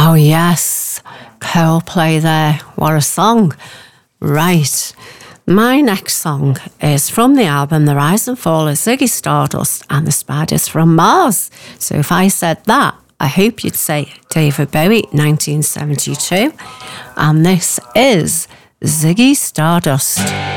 Oh, yes. Coldplay there. What a song. Right. My next song is from the album The Rise and Fall of Ziggy Stardust and the Spiders from Mars. So if I said that, I hope you'd say David Bowie, 1972. And this is Ziggy Stardust.